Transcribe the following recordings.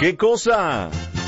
¿Qué cosa?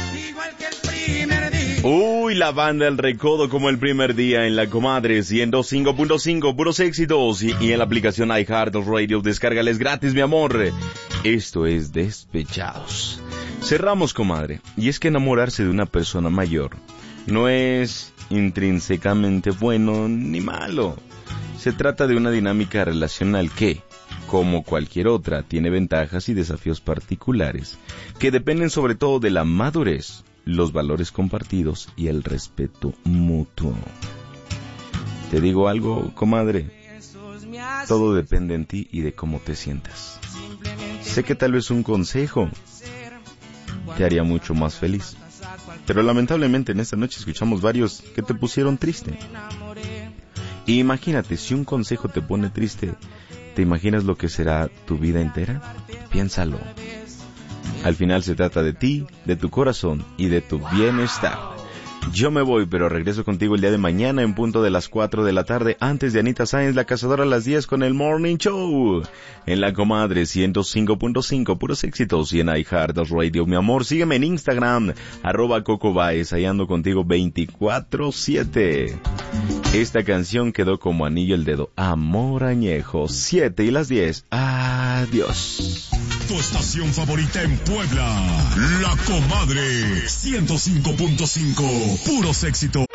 Uy, la banda El Recodo como el primer día en la comadre 105.5, puros éxitos y en la aplicación iHeartRadio, descárgales gratis, mi amor. Esto es Despechados. Cerramos, comadre, y es que enamorarse de una persona mayor no es intrínsecamente bueno ni malo. Se trata de una dinámica relacional que, como cualquier otra, tiene ventajas y desafíos particulares que dependen sobre todo de la madurez, los valores compartidos y el respeto mutuo. Te digo algo, comadre, todo depende en ti y de cómo te sientas. Sé que tal vez un consejo te haría mucho más feliz, pero lamentablemente en esta noche escuchamos varios que te pusieron triste. Y imagínate, si un consejo te pone triste, ¿te imaginas lo que será tu vida entera? Piénsalo. Al final se trata de ti, de tu corazón y de tu bienestar. Yo me voy, pero regreso contigo el día de mañana en punto de las 4 de la tarde, antes de Anita Sáenz, la cazadora, a las 10 con el Morning Show. En la comadre 105.5, puros éxitos, y en iHeartRadio, mi amor. Sígueme en Instagram, @CocoBaez, ahí ando contigo 24/7. Esta canción quedó como anillo al dedo. Amor añejo, 7 y las 10. Adiós. Tu estación favorita en Puebla, La Comadre 105.5, puros éxitos.